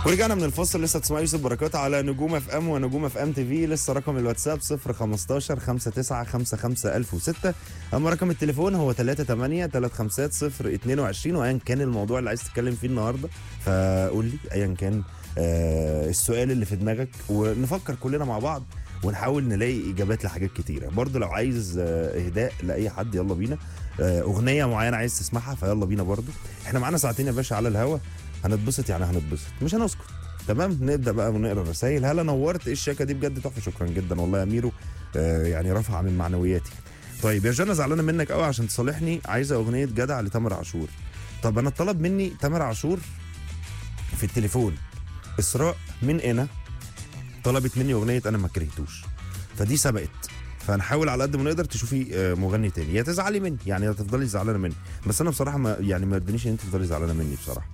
ورجعنا من الفاصل. لسه تسمع يوسف بركات على نجوم اف ام ونجوم اف ام تي في. لسه رقم الواتساب 015 59 55 1006. اما رقم التليفون هو 38 350 022. وايا كان الموضوع اللي عايز تتكلم فيه النهارده فقول لي ايا كان السؤال اللي في دماغك، ونفكر كلنا مع بعض ونحاول نلاقي اجابات لحاجات كتيره. برضو لو عايز اهداء لاي حد يلا بينا، اغنيه معينه عايز تسمعها فيلا بينا. برضو احنا معانا ساعتين يا باشا على الهوا، هنتبسط يعني هنتبسط مش هنسكت. تمام، نبدا بقى ونقرا الرسائل. هلا نورت، ايه الشياكه دي بجد تحفه، شكرا جدا والله يا ميرو، يعني رفع من معنوياتي. طيب يا جنى زعلانه منك قوي عشان تصالحني، عايزه اغنيه جدع لتامر عاشور. طب انا طلب مني تامر عاشور في التليفون، اسراء من هنا طلبت مني اغنيه انا ما كرهتوش، فدي سبقت. فنحاول على قد ما نقدر تشوفي مغني تاني، يا تزعلي مني يعني يا تفضلي زعلانه مني. بس انا بصراحه ما يعني ما يرضينيش ان انت تفضلي زعلانه مني بصراحه.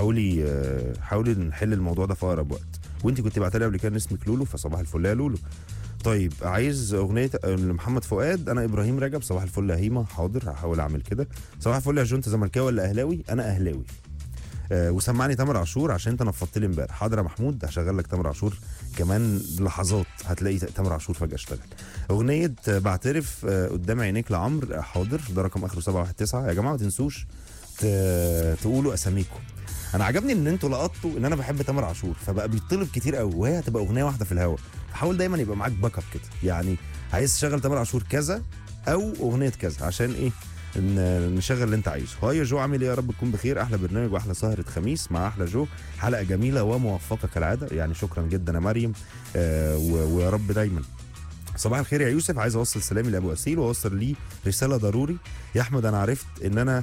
حاولي نحل الموضوع ده في اقرب وقت. وانت كنت بعتلي قبل كده اسمك لولو، فصباح الفل يا لولو. طيب عايز اغنيه لمحمد فؤاد، انا ابراهيم رجب. صباح الفل يا هيما، حاضر هحاول اعمل كده. صباح الفل يا جونت، زملكاوي ولا اهلاوي؟ انا اهلاوي. وسمعني تامر عاشور عشان انت نفضت لي امبارح. حاضر يا محمود، هشغل لك تامر عاشور كمان لحظات، هتلاقي تامر عاشور فجاه اشتغل. اغنيه بعترف قدام عينيك لعمرو، حاضر، ده رقم اخره 719. يا جماعه ما تنسوش تقولوا اساميكم. انا عجبني ان انتوا لقطتوا ان انا بحب تامر عاشور، فبقى بيطلب كتير قوي وهي هتبقى اغنيه واحده في الهوا. فحاول دايما يبقى معاك باك اب كده، يعني عايز تشغل تامر عاشور كذا او اغنيه كذا، عشان ايه نشغل اللي انت عايزه. هاي يا جو، عامل ايه؟ يا رب تكون بخير. احلى برنامج واحلى سهره خميس مع احلى جو، حلقه جميله وموفقه كالعاده. يعني شكرا جدا يا مريم، ويا رب دايما. صباح الخير يا يوسف، عايز اوصل سلامي لابو اسيل واوصل ليه رساله ضروري. يا احمد انا عرفت ان انا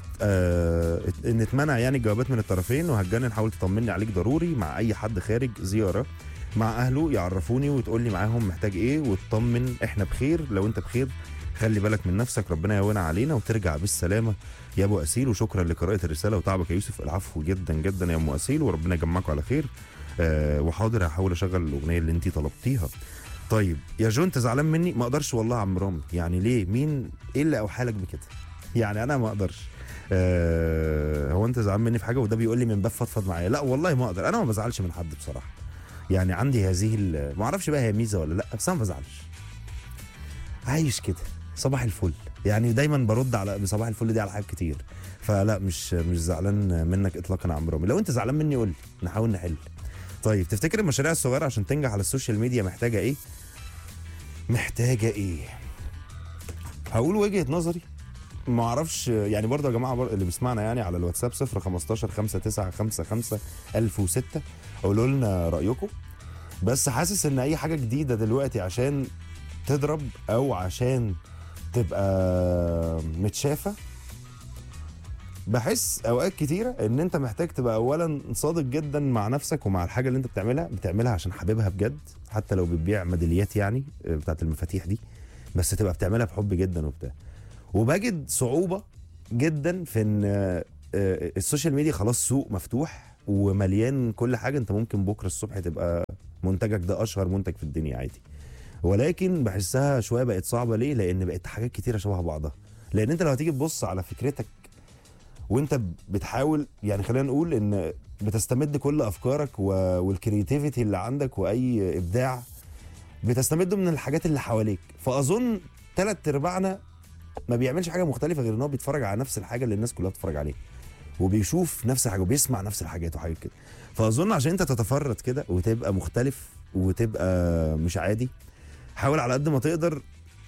ان اتمنع يعني الجوابات من الطرفين، وهتجنن، حاول تطمني عليك ضروري مع اي حد خارج زياره مع اهله، يعرفوني وتقول لي معاهم محتاج ايه، وتطمن احنا بخير. لو انت بخير خلي بالك من نفسك، ربنا يهون علينا وترجع بالسلامه يا ابو اسيل. وشكرا لقراءه الرساله وتعبك يا يوسف. العفو جدا جدا يا ام اسيل، وربنا يجمعكم على خير. وحاضر هحاول اشغل الاغنيه اللي انت طلبتيها. طيب يا جو، انت زعلان مني؟ ما اقدرش والله يا عم رامي. يعني ليه؟ مين ايه اللي اوحالك بكده؟ يعني انا ما اقدرش. هو انت زعلان مني في حاجه؟ وده بيقول لي من باب فضفض معايا. لا والله ما اقدر، انا ما بزعلش من حد بصراحه. يعني عندي هذه ما اعرفش بقى هي ميزه ولا لا، بس انا ما بزعلش، عايش كده صباح الفل. يعني دايما برد على بصباح الفل دي على حاجات كتير. فلا مش زعلان منك اطلاقا يا عم رامي. لو انت زعلان مني قول لي نحاول نحل. طيب تفتكر المشاريع الصغيره عشان تنجح على السوشيال ميديا محتاجه ايه؟ محتاجه ايه؟ هقول وجهه نظري، ما اعرفش يعني. برضه يا جماعه اللي بيسمعنا يعني على الواتساب 015 5955 1006 قولوا لنا رايكم. بس حاسس ان اي حاجه جديده دلوقتي عشان تضرب او عشان تبقى متشافه، بحس اوقات كتيره ان انت محتاج تبقى اولا صادق جدا مع نفسك ومع الحاجه اللي انت بتعملها عشان حاببها بجد، حتى لو بتبيع ميداليات يعني بتاعت المفاتيح دي، بس تبقى بتعملها بحب جدا وبتاع. وبجد صعوبه جدا في ان السوشيال ميديا خلاص سوق مفتوح ومليان كل حاجه. انت ممكن بكره الصبح تبقى منتجك ده اشهر منتج في الدنيا عادي. ولكن بحسها شويه بقت صعبه. ليه؟ لان بقت حاجات كتيره شبه بعضها. لان انت لو هتيجي تبص على فكرتك وانت بتحاول، يعني خلينا نقول ان بتستمد كل افكارك والكرياتيفيتي اللي عندك واي ابداع بتستمده من الحاجات اللي حواليك. فاظن 3/4 ما بيعملش حاجه مختلفه غير ان هو بيتفرج على نفس الحاجه اللي الناس كلها بتتفرج عليها، وبيشوف نفس الحاجه وبيسمع نفس الحاجات وحاجات كده. فاظن عشان انت تتفرد كده وتبقى مختلف وتبقى مش عادي، حاول على قد ما تقدر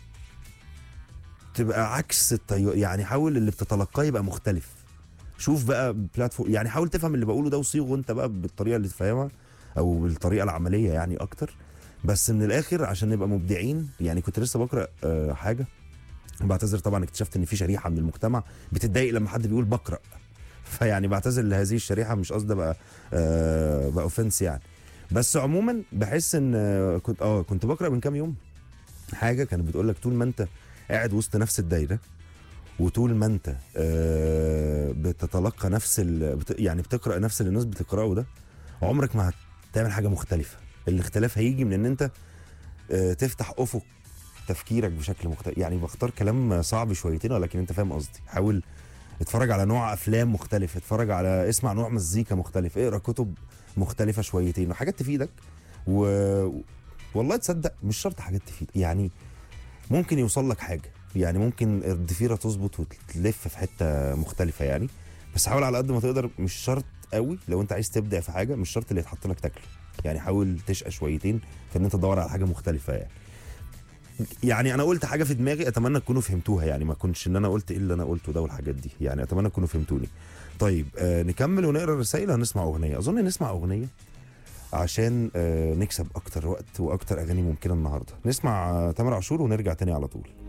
تبقى عكس التيار. يعني حاول اللي بتتلقاه يبقى مختلف. شوف بقى بلاتفورم، يعني حاول تفهم اللي بقوله ده وصيغه انت بقى بالطريقه اللي تفهمها او بالطريقه العمليه يعني اكتر. بس من الاخر عشان نبقى مبدعين. يعني كنت لسه بقرا حاجه، بعتذر طبعا، اكتشفت ان في شريحه من المجتمع بتتضايق لما حد بيقول بقرا. فيعني بعتذر لهذه الشريحه، مش قصدي بقى اوفنس يعني. بس عموما بحس ان كنت بقرا من كام يوم حاجه كانت بتقول لك طول ما انت قاعد وسط نفس الدايره، وطول ما انت بتتلقى نفس يعني بتقرا نفس اللي الناس بتقراه ده، عمرك ما هتعمل حاجه مختلفه. الاختلاف هيجي من ان انت تفتح افق تفكيرك بشكل مختلف. يعني بختار كلام صعب شويتين ولكن انت فاهم قصدي. حاول اتفرج على نوع افلام مختلف، اتفرج على اسمع نوع مزيكا مختلف، اقرا كتب مختلفه شويتين وحاجات تفيدك. و والله تصدق مش شرط حاجات تفيد يعني، ممكن يوصل لك حاجه، يعني ممكن الضفيره تظبط وتلف في حته مختلفه يعني. بس حاول على قد ما تقدر، مش شرط قوي لو انت عايز تبدع في حاجه، مش شرط اللي يتحط لك تاكله يعني. حاول تشقى شويتين في ان انت تدور على حاجه مختلفه يعني. يعني انا قلت حاجه في دماغي، اتمنى تكونوا فهمتوها يعني، ما كنتش ان انا قلت ايه اللي انا قلته ده والحاجات دي يعني، اتمنى تكونوا فهمتوني. طيب نكمل ونقرا الرسائل. هنسمع اغنيه، اظن نسمع اغنيه عشان نكسب اكتر وقت واكتر اغاني ممكنه النهارده. نسمع تامر عاشور ونرجع تاني على طول.